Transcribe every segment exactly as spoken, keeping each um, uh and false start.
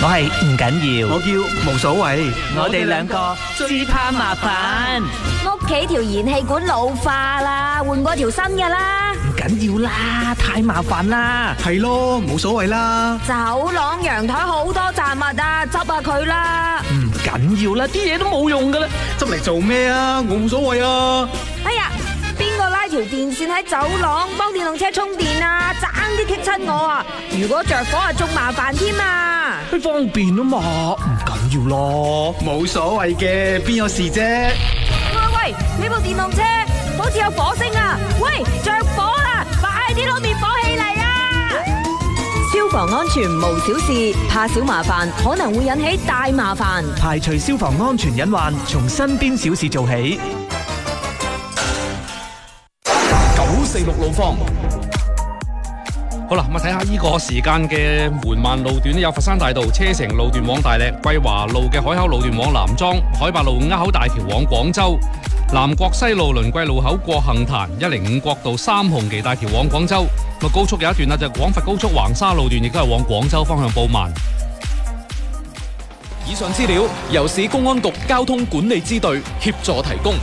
我係唔緊要， 我叫無所謂。 我哋兩個最怕麻煩。 屋企條燃氣管老化啦，換過條新嘅啦。 唔緊要啦，太麻煩啦。 係咯，冇所謂啦。 走廊陽台好多雜物啊，執下佢啦。 唔緊要啦，啲嘢都冇用噶啦。 執嚟做咩啊？我冇所謂啊。 哎呀，邊個拉條電線喺走廊幫電動車充電啊？爭啲棘親我啊！如果着火啊，仲麻煩添啊！ 佢方便啊嘛，唔緊要咯。 冇所謂嘅，邊有事啫？ 喂喂，你部電動車好似有火星啊！喂，着火啦！快啲攞滅火器嚟啊！消防安全無小事，怕小麻煩可能會引起大麻煩。 排除消防安全隱患，從身邊小事做起。 九四六路況。好啦，咁啊睇下呢個時間嘅緩慢路段，有佛山大道車城路段往大瀝、桂華路嘅海口路段往南莊、海八路鴉口大橋往廣州、南國西路輪桂路口過杏壇、一零五國道三紅旗大橋往廣州。咁高速有一段啦，就廣佛高速橫沙路段亦都係往廣州方向報慢。 以上資料由市公安局交通管理支隊協助提供。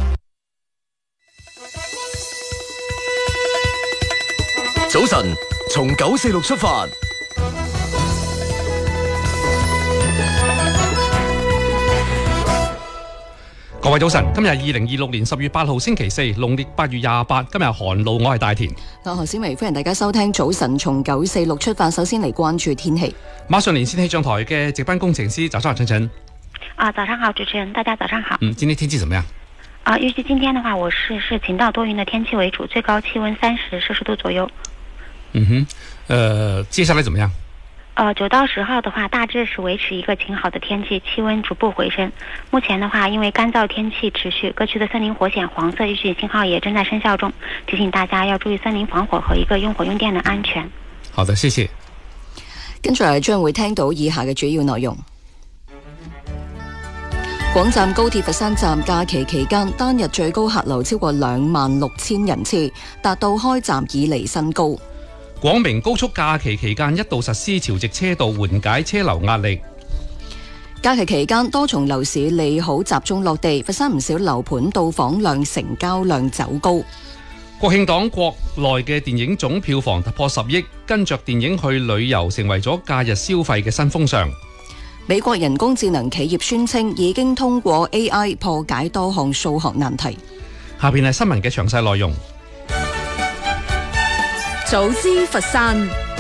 早晨，從九四六出發。 各位早晨，今日係二零二六年十月八號星期四，農曆八月廿八。今日寒露，我係大田。 我何小薇，歡迎大家收聽早晨從九四六出發。首先嚟關注天氣。 馬上連線氣象台嘅值班工程師，早上好，晨晨。 啊，早上好，主持人，大家早上好。 嗯，今天天氣怎麼樣？ 啊，預計今天的話，我市是晴到多雲的天氣為主，最高氣溫三十攝氏度左右。 嗯哼，呃，接下來怎麼樣？ 呃，九到十號的話，大致是維持一個晴好的天氣，氣溫逐步回升。目前的話，因為乾燥天氣持續，各區的森林火險黃色預警信號也正在生效中，提醒大家要注意森林防火和一個用火用電的安全。 好的，謝謝。 跟住嚟將會聽到以下嘅主要內容。廣湛高鐵佛山站假期期間單日最高客流超過兩萬六千人次，達到開站以嚟新高。 廣明高速假期期間一度實施潮汐車道，緩解車流壓力。 假期期間多重樓市利好集中落地，佛山唔少樓盤到訪量、成交量走高。 國慶檔國內嘅電影總票房突破十億，跟着電影去旅遊成為咗假日消費嘅新風尚。 美國人工智能企業宣稱已經通過 A I 破解多項數學難題。 下邊係新聞嘅詳細內容。 早知佛山。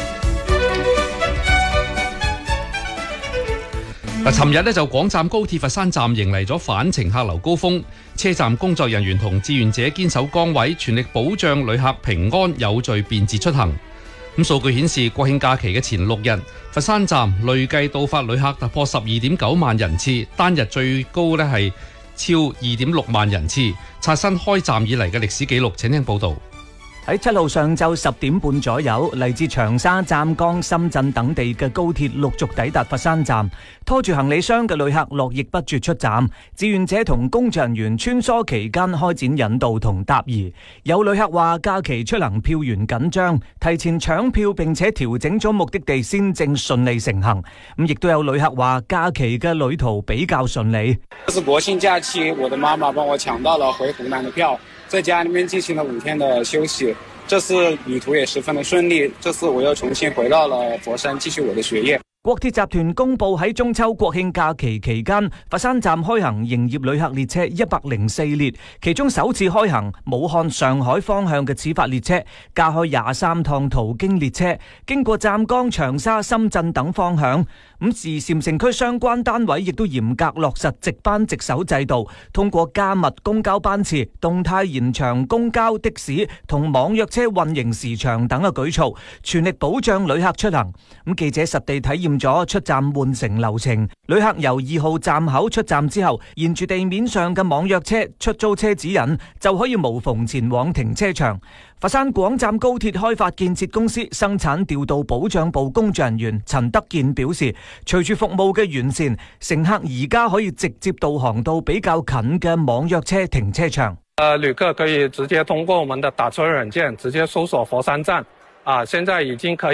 嗱，尋日呢就廣湛高鐵佛山站迎嚟咗返程客流高峰，車站工作人員同志願者堅守崗位，全力保障旅客平安有序便捷出行。咁數據顯示，國慶假期嘅前六日，佛山站累計到發旅客突破十二點九萬人次，單日最高呢係超二點六萬人次，刷新開站以嚟嘅歷史紀錄。請聽報導。 喺七號上晝十點半左右，嚟自長沙、湛江、深圳等地嘅高鐵陸續抵達佛山站，拖住行李箱嘅旅客絡繹不絕出站，志願者同工作人員穿梭期間開展引導同答疑。有旅客話假期出行票源緊張，提前搶票並且調整咗目的地先正順利成行。咁亦都有旅客話假期嘅旅途比較順利。 這是國慶假期，我的媽媽幫我搶到了回湖南的票，在家裏面進行了五天的休息，這次旅途也十分的順利。這次我又重新回到了佛山，繼續我的學業。 國鐵集團公布喺中秋國慶假期期間，佛山站開行營業旅客列車一百零四列，其中首次開行武漢、上海方向嘅始發列車，加開廿三趟途經列車，經過湛江、長沙、深圳等方向。咁而禪城區相關單位亦都嚴格落實直班直守制度，通過加密公交班次、動態延長公交、的士同網約車運營時長等嘅舉措，全力保障旅客出行。咁記者實地體驗咗出站換乘流程，旅客由二號站口出站之後，沿住地面上嘅網約車、出租車指引就可以無縫前往停車場。佛山廣湛高鐵開發建設公司生產調度保障部工作人員陳德健表示，隨住服務嘅完善，乘客而家可以直接導航到比較近嘅網約車停車場。 呃，旅客可以直接通過我們的打車軟件直接搜索佛山站，啊，現在已經可以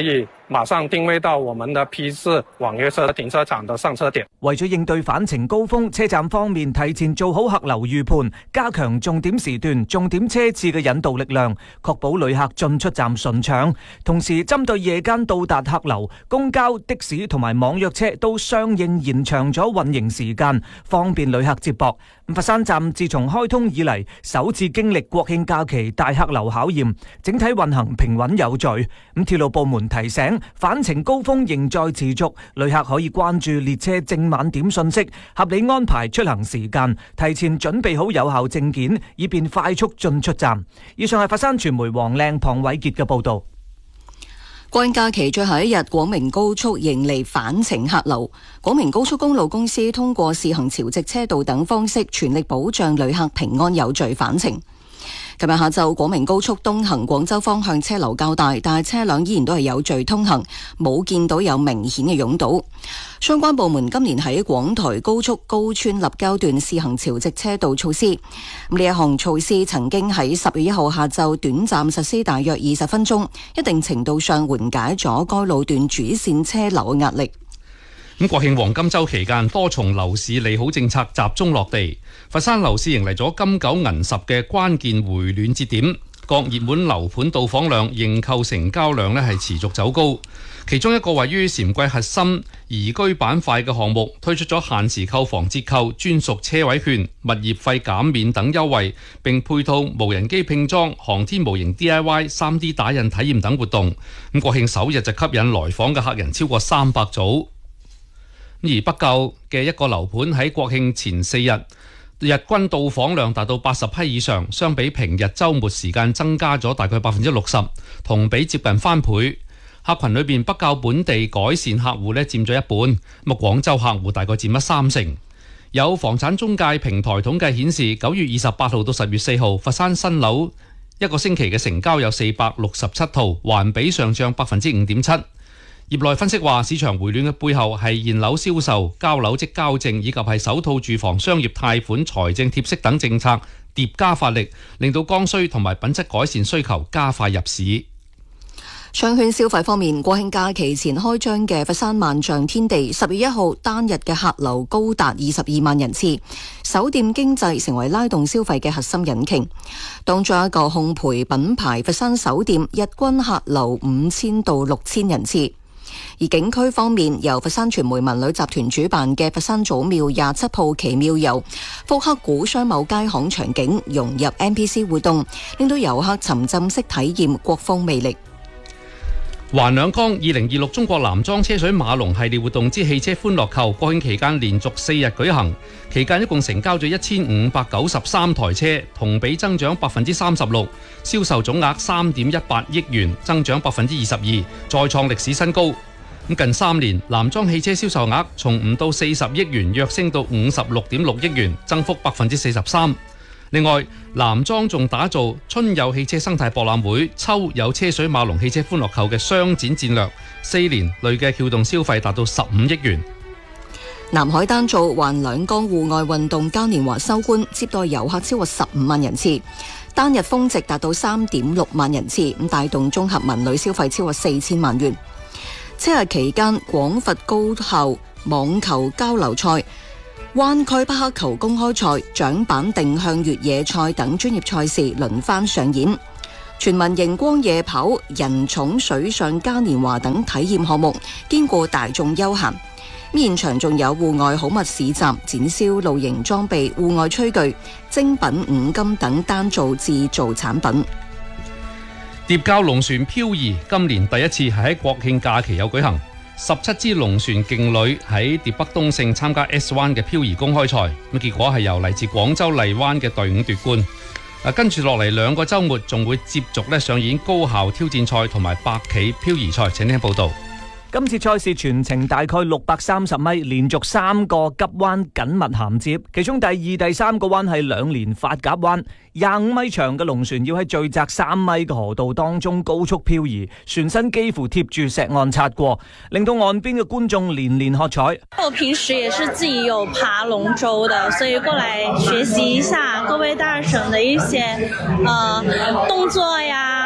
馬上定位到我們的 P 四網約車停車場的上車點。 為咗應對返程高峰，車站方面提前做好客流預判，加強重點時段、重點車次嘅引導力量，確保旅客進出站順暢。同時，針對夜間到達客流，公交、的士同埋網約車都相應延長咗運營時間，方便旅客接駁。佛山站自從開通以嚟，首次經歷國慶假期大客流考驗，整體運行平穩有序。咁鐵路部門提醒，返程高峰仍在持續，旅客可以關注列車正晚點信息，合理安排出行時間，提前準備好有效證件，以便快速進出站。以上係佛山傳媒黃靚、龐偉傑嘅報道。 國慶假期最後一日，廣明高速迎嚟返程客流。廣明高速公路公司通過試行潮汐車道等方式，全力保障旅客平安有序返程。琴日下晝，廣明高速東行廣州方向車流較大，但係車輛依然都係有序通行，冇見到有明顯嘅擁堵。相關部門今年喺廣台高速高川立交段試行潮汐車道措施。呢一項措施曾經喺十月一號下晝短暫實施，大約二十分鐘，一定程度上緩解咗該路段主線車流嘅壓力。 咁國慶黃金週期間，多重樓市利好政策集中落地，佛山樓市迎嚟咗金九銀十嘅關鍵回暖節點，各熱門樓盤到訪量、認購成交量呢係持續走高。其中一個位於禪桂核心宜居板塊嘅項目，推出咗限時購房折扣、專屬車位券、物業費減免等優惠，並配套無人機拼裝、航天模型 D I Y、三 D 打印體驗等活動。咁國慶首日就吸引來訪嘅客人超過三百組。而北滘嘅一個樓盤喺國慶前四日，日均到訪量達到八十批以上，相比平日週末時間增加咗大概百分之六十，同比接近翻倍。客群裏邊北滘本地改善客戶咧佔咗一半，咁廣州客戶大概佔咗三成。有房產中介平台統計顯示，九月二十八號到十月四號，佛山新樓一個星期嘅成交有四百六十七套，環比上漲百分之五點七。業內分析話，市場回暖嘅背後係現樓銷售、交樓即交證以及係首套住房商業貸款財政貼息等政策疊加發力，令到剛需同埋品質改善需求加快入市。 商圈消費方面，國慶假期前開張嘅佛山萬象天地，十月一號單日嘅客流高達二十二萬人次，首店經濟成為拉動消費嘅核心引擎。當中一個烘焙品牌佛山首店，日均客流五千到六千人次。而景區方面，由佛山傳媒文旅集團主辦嘅佛山祖廟廿七號奇妙遊，復刻古商貿街巷場景，融入 N P C 活動，令到遊客沉浸式體驗國風魅力。 環兩江二零二六中國男裝車水馬龍系列活動之汽車歡樂購，國慶期間連續四日舉行，期間一共成交咗一千五百九十三台車，同比增長百分之三十六，銷售總額三點一八億元，增長百分之二十二，再創歷史新高。咁近三年，男裝汽車銷售額從唔到四十億元躍升到五十六點六億元，增幅百分之四十三。另外，男裝仲打造春有汽車生態博覽會、秋有車水馬龍汽車歡樂購嘅雙展戰略，四年累計撬動消費達到十五億元。 南海丹灶環兩江戶外運動嘉年華收官，接待遊客超過十五萬人次，單日峰值達到三點六萬人次，咁帶動綜合文旅消費超過四千萬元。七日期間，廣佛高校網球交流賽、灣區匹克球公開賽、槳板定向越野賽等專業賽事輪番上演，全民熒光夜跑、人寵水上嘉年華等體驗項目兼顧大眾休閒。現場仲有戶外好物市集，展銷露營裝備、戶外炊具、精品五金等單造自造產品。 疊滘龍船漂移今年第一次係喺國慶假期有舉行，十七支龍船勁旅喺疊北東勝參加 S 灣嘅漂移公開賽，咁結果係由嚟自廣州荔灣嘅隊伍奪冠。啊，跟住落嚟兩個週末仲會接續咧上演高校挑戰賽同埋百企漂移賽。請聽報導。 今次賽事全程大概六百三十米，連續三個急彎緊密銜接，其中第二、第三個彎係兩連發夾彎。廿五米長嘅龍船要喺最窄三米嘅河道當中高速漂移，船身幾乎貼住石岸擦過，令到岸邊嘅觀眾連連喝彩。 我平時也是自己有爬龍舟的，所以過來學習一下各位大省的一些呃動作呀，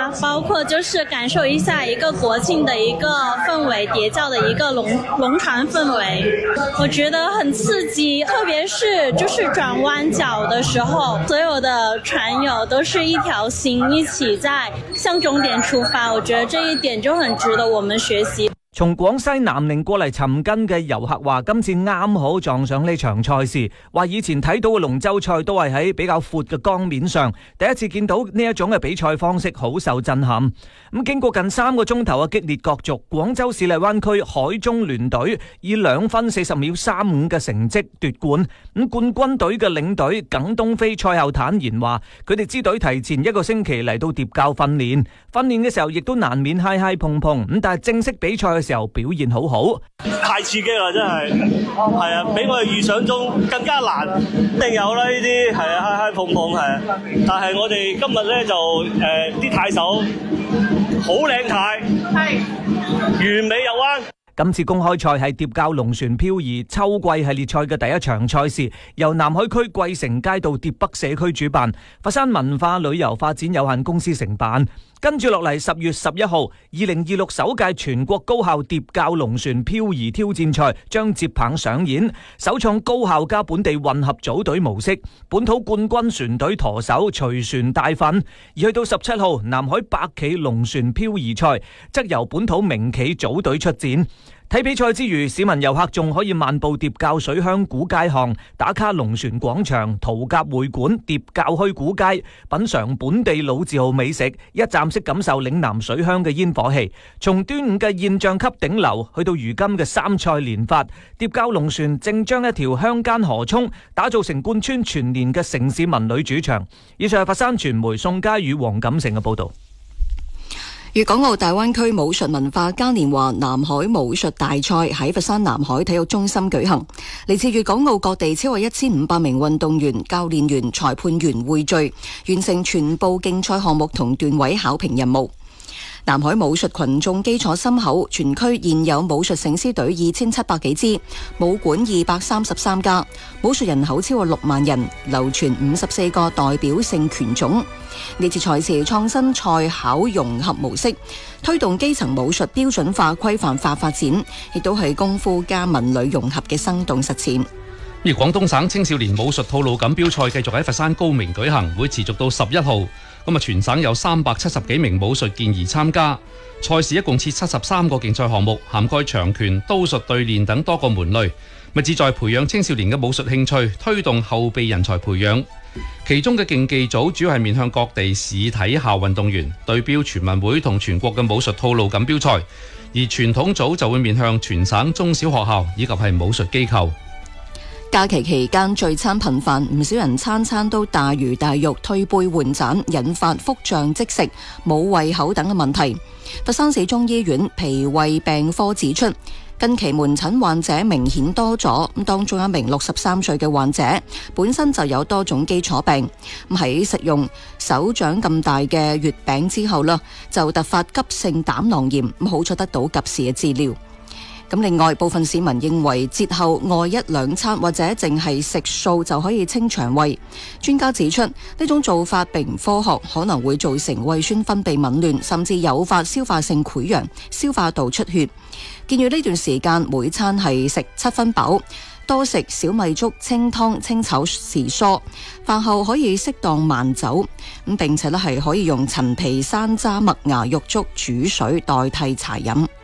啊，包括就是感受一下一個國慶的一個氛圍，疊加的一個龍龍船氛圍，我覺得很刺激。特別是就是轉彎角的時候，所有的船友都是一條心，一起在向終點出發，我覺得這一點就很值得我們學習。 從廣西南寧過嚟尋根嘅遊客話，今次啱好撞上呢場賽事，話以前睇到嘅龍舟賽都係喺比較闊嘅江面上，第一次見到呢一種嘅比賽方式，好受震撼。咁經過近三個鐘頭嘅激烈角逐，廣州市荔灣區海中聯隊以兩分四十秒三五嘅成績奪冠。咁冠軍隊嘅領隊耿東飛賽後坦言話，佢哋支隊提前一個星期嚟到疊教訓練，訓練嘅時候亦都難免嗨嗨碰碰，咁但係正式比賽嘅時候表現好好。 太刺激啦，真係係啊，比我哋預想中更加難，一定有啦呢啲係啊，嗨嗨碰碰係啊，但係我哋今日咧就誒啲太手好靚太，係完美入彎。 今次公開賽係疊教龍船漂移秋季系列賽嘅第一場賽事，由南海區桂城街道疊北社區主辦，佛山文化旅遊發展有限公司承辦。跟住落嚟，十月十一號，二零二六首屆全國高校疊教龍船漂移挑戰賽將接棒上演，首創高校加本地混合組隊模式，本土冠軍船隊舵手隨船帶訓。而去到十七號，南海百企龍船漂移賽則由本土名企組隊出戰。睇比賽之餘，市民遊客仲可以漫步疊教水鄉古街巷，打卡龍船廣場、陶甲會館、疊教墟古街，品嘗本地老字號美食，一站式感受嶺南水鄉嘅煙火氣。從端午嘅現象級頂流，去到如今嘅三賽連發，疊教龍船正將一條鄉間河涌打造成貫穿全年嘅城市文旅主場。以上係佛山傳媒宋佳宇、黃錦成嘅報道。 粵港澳大灣區武術文化嘉年華南海武術大賽喺佛山南海體育中心舉行，嚟自粵港澳各地超過一千五百名運動員、教練員、裁判員匯聚，完成全部競賽項目同段位考評任務。南海武術群眾基礎深厚，全區現有武術醒獅隊二千七百幾支，武館二百三十三家，武術人口超過六萬人，流傳五十四個代表性拳種。呢次賽事創新賽考融合模式，推動基層武術標準化、規範化發展，亦都係功夫加文旅融合嘅生動實踐。 而廣東省青少年武術套路錦標賽繼續喺佛山高明舉行，會持續到十一號。咁啊，全省有三百七十幾名武術健兒參加。賽事一共設七十三個競賽項目，涵蓋長拳、刀術、對練等多個門類，咪旨在培養青少年嘅武術興趣，推動後備人才培養。其中嘅競技組主要係面向各地市體校運動員，對標全運會同全國嘅武術套路錦標賽；而傳統組就會面向全省中小學校以及係武術機構。 假期期間聚餐頻繁，唔少人餐餐都大魚大肉、推杯換盞，引發腹脹即食、冇胃口等嘅問題。佛山市中醫院脾胃病科指出，近期門診患者明顯多咗，咁當中一名六十三歲嘅患者本身就有多種基礎病，咁喺食用手掌咁大嘅月餅之後啦，就突發急性膽囊炎，咁好彩得到及時嘅治療。咁另外，部分市民認為節後餓一兩餐或者淨係食素就可以清腸胃。專家指出，呢種做法並唔科學，可能會造成胃酸分泌紊亂，甚至誘發消化性潰瘍、消化道出血。建議呢段時間每餐係食七分飽，多食小米粥、清湯、清炒時蔬。飯後可以適當慢走，咁並且咧係可以用陳皮山楂麥芽肉粥煮水代替茶飲。